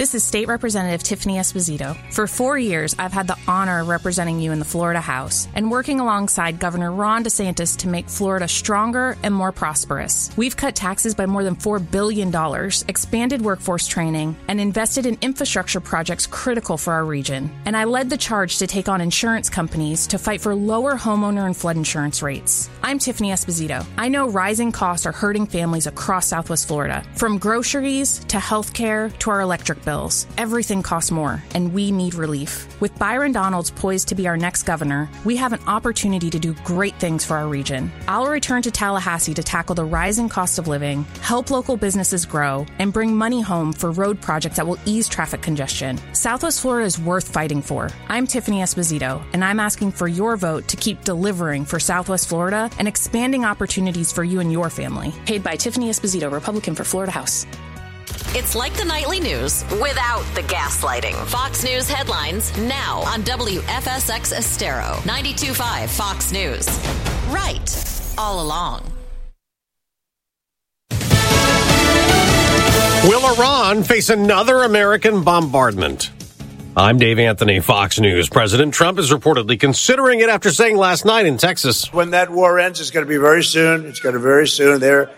This is State Representative Tiffany Esposito. For 4 years, I've had the honor of representing you in the Florida House and working alongside Governor Ron DeSantis to make Florida stronger and more prosperous. We've cut taxes by more than $4 billion, expanded workforce training, and invested in infrastructure projects critical for our region. And I led the charge to take on insurance companies to fight for lower homeowner and flood insurance rates. I'm Tiffany Esposito. I know rising costs are hurting families across Southwest Florida. From groceries to healthcare to our electric bills, everything costs more, and we need relief. With Byron Donalds poised to be our next governor, we have an opportunity to do great things for our region. I'll return to Tallahassee to tackle the rising cost of living, help local businesses grow, and bring money home for road projects that will ease traffic congestion. Southwest Florida is worth fighting for. I'm Tiffany Esposito, and I'm asking for your vote to keep delivering for Southwest Florida and expanding opportunities for you and your family. Paid by Tiffany Esposito, Republican for Florida House. It's like the nightly news without the gaslighting. Fox News headlines now on WFSX Estero, 92.5 Fox News. Right all along. Will Iran face another American bombardment? I'm Dave Anthony, Fox News. President Trump is reportedly considering it after saying last night in Texas, when that war ends, it's going to be very soon. It's going to be very soon.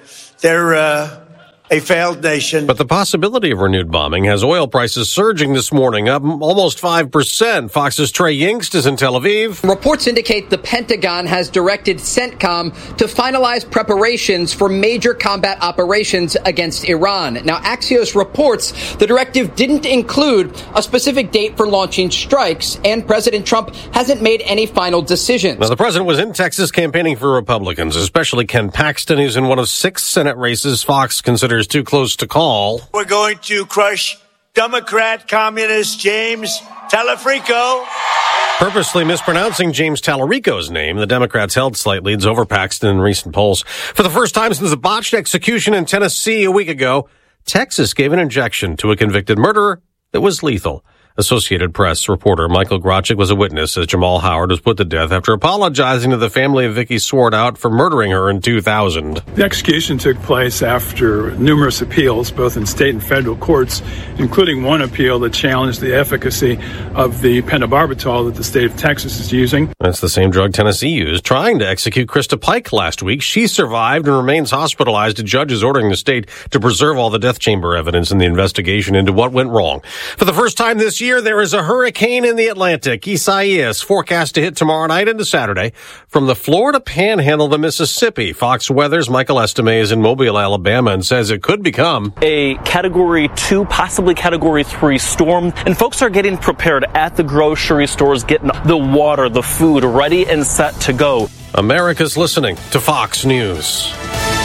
They're a failed nation. But the possibility of renewed bombing has oil prices surging this morning, up almost 5%. Fox's Trey Yingst is in Tel Aviv. Reports indicate the Pentagon has directed CENTCOM to finalize preparations for major combat operations against Iran. Now, Axios reports the directive didn't include a specific date for launching strikes, and President Trump hasn't made any final decisions. Now, the president was in Texas campaigning for Republicans, especially Ken Paxton, who's in one of 6 Senate races Fox considers too close to call. We're going to crush Democrat communist James Talarico. Purposely mispronouncing James Talarico's name, the Democrats held slight leads over Paxton in recent polls. For the first time since the botched execution in Tennessee a week ago, Texas gave an injection to a convicted murderer that was lethal. Associated Press reporter Michael Grochik was a witness as Jamal Howard was put to death after apologizing to the family of Vicky Swartout for murdering her in 2000. The execution took place after numerous appeals, both in state and federal courts, including one appeal that challenged the efficacy of the pentobarbital that the state of Texas is using. That's the same drug Tennessee used trying to execute Krista Pike last week. She survived and remains hospitalized. A judge is ordering the state to preserve all the death chamber evidence in the investigation into what went wrong. For the first time this year, there is a hurricane in the Atlantic. Isaias forecast to hit tomorrow night into Saturday from the Florida Panhandle to Mississippi. Fox Weather's Michael Estime is in Mobile, Alabama, and says it could become a Category 2, possibly Category 3 storm. And folks are getting prepared at the grocery stores, getting the water, the food ready and set to go. America's listening to Fox News.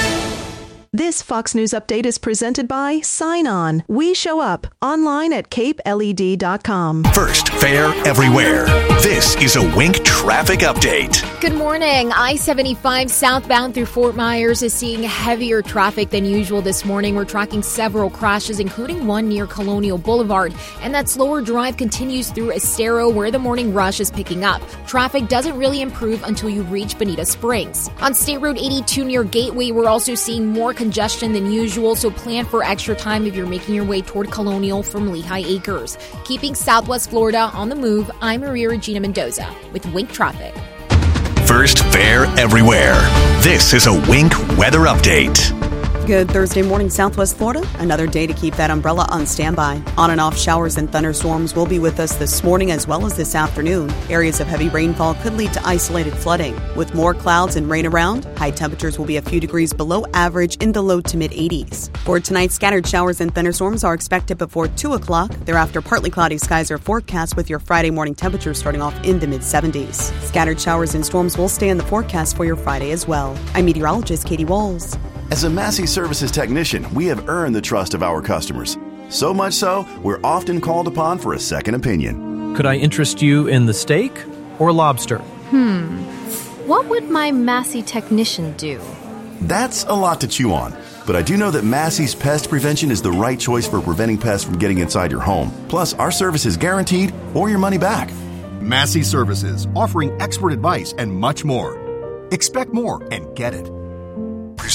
This Fox News update is presented by Sign On. We show up online at capeled.com. First, fair everywhere. This is a Wink traffic update. Good morning. I-75 southbound through Fort Myers is seeing heavier traffic than usual this morning. We're tracking several crashes, including one near Colonial Boulevard. And that slower drive continues through Estero, where the morning rush is picking up. Traffic doesn't really improve until you reach Bonita Springs. On State Road 82 near Gateway, we're also seeing more congestion than usual, so plan for extra time if you're making your way toward Colonial from Lehigh Acres. Keeping Southwest Florida on the move, I'm Maria Regina Mendoza with Wink Traffic. First, fair everywhere. This is a Wink weather update. Good Thursday morning, Southwest Florida. Another day to keep that umbrella on standby. On and off showers and thunderstorms will be with us this morning as well as this afternoon. Areas of heavy rainfall could lead to isolated flooding. With more clouds and rain around, high temperatures will be a few degrees below average in the low to mid 80s. For tonight, scattered showers and thunderstorms are expected before 2 o'clock. Thereafter, partly cloudy skies are forecast with your Friday morning temperatures starting off in the mid 70s. Scattered showers and storms will stay in the forecast for your Friday as well. I'm meteorologist Katie Walls. As a Massey Services technician, we have earned the trust of our customers. So much so, we're often called upon for a second opinion. Could I interest you in the steak or lobster? What would my Massey technician do? That's a lot to chew on. But I do know that Massey's Pest Prevention is the right choice for preventing pests from getting inside your home. Plus, our service is guaranteed or your money back. Massey Services, offering expert advice and much more. Expect more and get it. Presented by Louise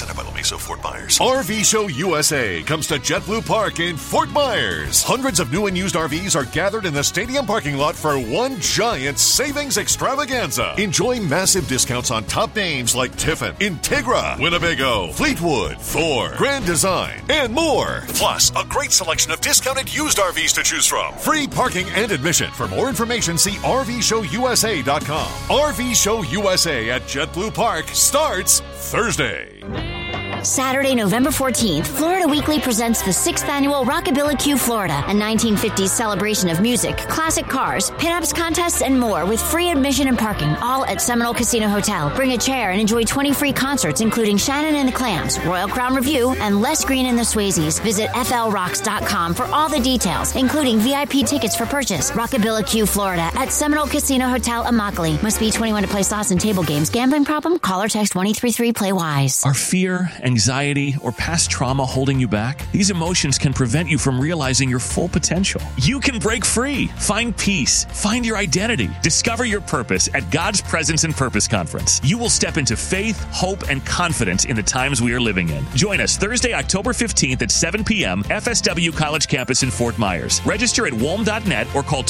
of Fort Myers. RV Show USA comes to JetBlue Park in Fort Myers. Hundreds of new and used RVs are gathered in the stadium parking lot for one giant savings extravaganza. Enjoy massive discounts on top names like Tiffin, Integra, Winnebago, Fleetwood, Thor, Grand Design, and more. Plus, a great selection of discounted used RVs to choose from. Free parking and admission. For more information, see RVShowUSA.com. RV Show USA at JetBlue Park starts Thursday. Saturday, November 14th, Florida Weekly presents the 6th annual Rockabilly Q Florida, a 1950s celebration of music, classic cars, pinups, contests, and more with free admission and parking, all at Seminole Casino Hotel. Bring a chair and enjoy 20 free concerts, including Shannon and the Clams, Royal Crown Review, and Les Green and the Swayzes. Visit flrocks.com for all the details, including VIP tickets for purchase. Rockabilly Q Florida at Seminole Casino Hotel, Immokalee. Must be 21 to play slots and table games. Gambling problem? Call or text 1-833 play wise. Are fear, anxiety, or past trauma holding you back? These emotions can prevent you from realizing your full potential. You can break free, find peace, find your identity, discover your purpose at God's Presence and Purpose Conference. You will step into faith, hope, and confidence in the times we are living in. Join us Thursday, October 15th at 7 p.m. FSW College Campus in Fort Myers. Register at WOLM.net or call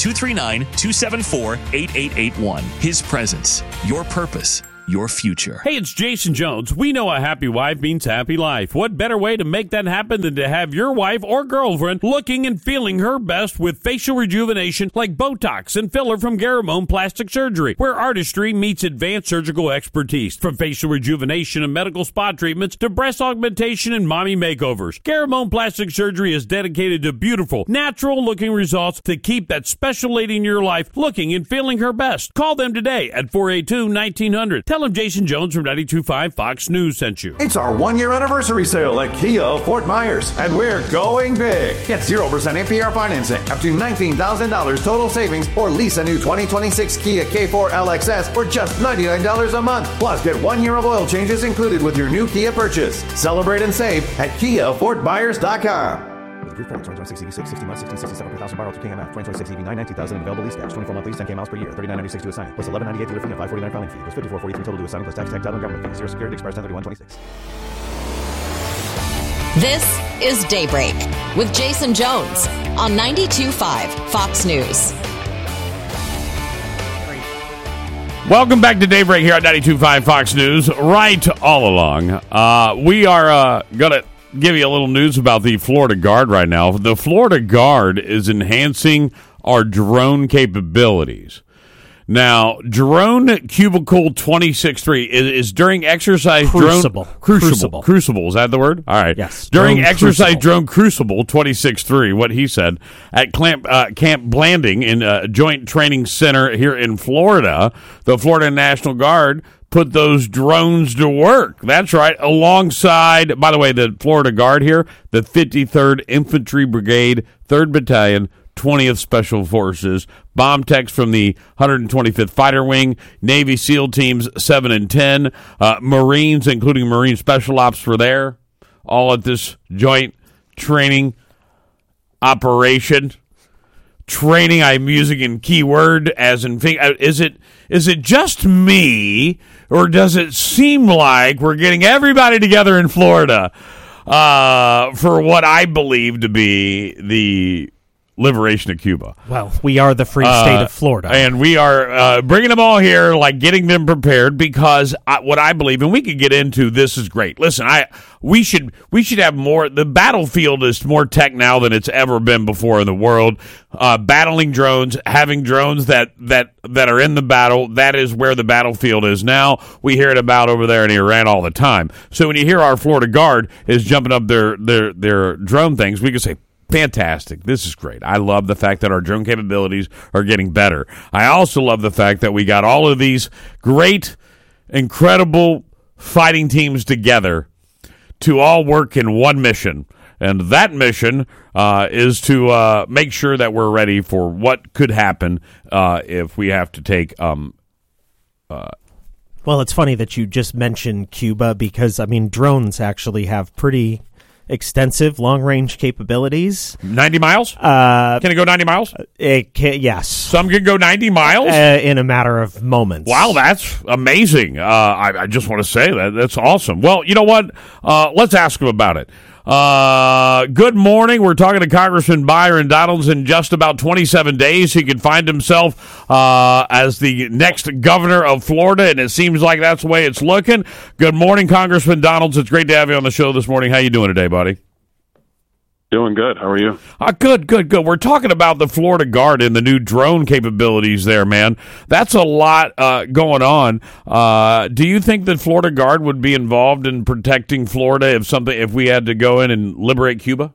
239-274-8881. His presence, your purpose, your future. Hey, it's Jason Jones. We know a happy wife means happy life. What better way to make that happen than to have your wife or girlfriend looking and feeling her best with facial rejuvenation like Botox and filler from Garamone Plastic Surgery, where artistry meets advanced surgical expertise. From facial rejuvenation and medical spa treatments to breast augmentation and mommy makeovers, Garamone Plastic Surgery is dedicated to beautiful, natural-looking results to keep that special lady in your life looking and feeling her best. Call them today at 482-1900. Tell them Jason Jones from 92.5 Fox News sent you. It's our one-year anniversary sale at Kia of Fort Myers, and we're going big. Get 0% APR financing, up to $19,000 total savings, or lease a new 2026 Kia K4 LXS for just $99 a month. Plus, get 1 year of oil changes included with your new Kia purchase. Celebrate and save at KiaFortMyers.com. Approved credit, 2026 EV6, 60 months, 1667 per thousand borrowed to KMF. 2026 EV9, 19,000 available lease cash. 24 month lease, 10K miles per year. 39.96 to assign. Plus 11.98 delivery and 5.49 filing fee. Plus 54.43 total to assign plus tax, title, and government fee. Zero security expires 10/31/26. This is Daybreak with Jason Jones on 92.5 Fox News. Welcome back to Daybreak here on 92.5 Fox News. Right all along, we are going to give you a little news about the Florida Guard right now. The Florida Guard is enhancing our drone capabilities. Now, drone cubicle 26.3 is during exercise Crucible. Crucible, is that the word? All right. Yes. During Drone exercise Crucible. drone Crucible 26.3, what he said, at Camp Blanding in Joint Training Center here in Florida, the Florida National Guard put those drones to work. That's right. Alongside, by the way, the Florida Guard here, the 53rd Infantry Brigade, 3rd Battalion, 20th Special Forces, bomb techs from the 125th Fighter Wing, Navy SEAL Teams 7 and 10, Marines, including Marine Special Ops, were there, all at this joint training operation. Training, I'm using in keyword as in is it just me, or does it seem like we're getting everybody together in Florida for what I believe to be the liberation of Cuba? Well, we are the free state of Florida. And we are bringing them all here, like getting them prepared, because what I believe, and we could get into this, is great. Listen, we should have more. The battlefield is more tech now than it's ever been before in the world. Battling drones, having drones that are in the battle, that is where the battlefield is now. We hear it about over there in Iran all the time. So when you hear our Florida Guard is jumping up their drone things, we can say, fantastic. This is great. I love the fact that our drone capabilities are getting better. I also love the fact that we got all of these great, incredible fighting teams together to all work in one mission. And that mission is to make sure that we're ready for what could happen if we have to take... Well, it's funny that you just mentioned Cuba because, I mean, drones actually have pretty extensive long-range capabilities. 90 miles? Can it go 90 miles? It can, yes. Some can go 90 miles? In a matter of moments. Wow, that's amazing. I just want to say that's awesome. Well, you know what? Let's ask him about it. Good morning. We're talking to Congressman Byron Donalds. In just about 27 days, he could find himself as the next governor of Florida, and it seems like that's the way it's looking. Good morning, Congressman Donalds. It's great to have you on the show this morning. How you doing today, buddy? Doing good. How are you? Good. We're talking about the Florida Guard and the new drone capabilities there, man. That's a lot going on. Do you think that Florida Guard would be involved in protecting Florida if we had to go in and liberate Cuba?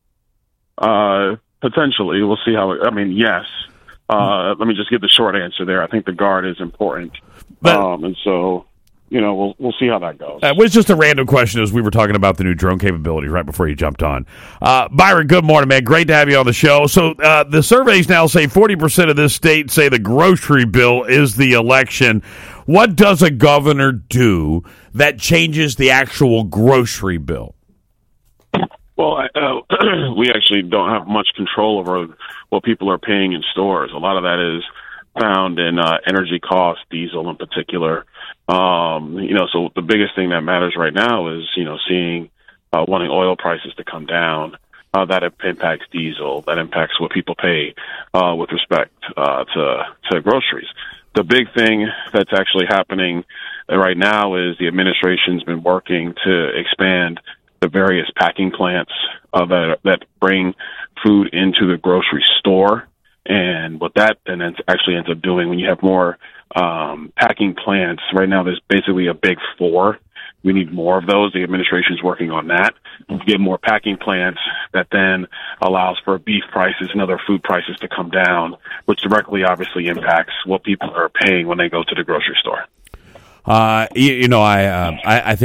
Potentially. We'll see how yes. Let me just give the short answer there. I think the Guard is important. And so... we'll see how that goes. It was just a random question as we were talking about the new drone capabilities right before you jumped on. Byron, good morning, man. Great to have you on the show. So the surveys now say 40% of this state say the grocery bill is the election. What does a governor do that changes the actual grocery bill? Well, we actually don't have much control over what people are paying in stores. A lot of that is found in energy costs, diesel in particular. So the biggest thing that matters right now is, seeing wanting oil prices to come down. That impacts diesel. That impacts what people pay with respect to groceries. The big thing that's actually happening right now is the administration's been working to expand the various packing plants that bring food into the grocery store. And what that then actually ends up doing when you have more packing plants, right now there's basically a big four. We need more of those. The administration's working on that. We get more packing plants that then allows for beef prices and other food prices to come down, which directly obviously impacts what people are paying when they go to the grocery store. I think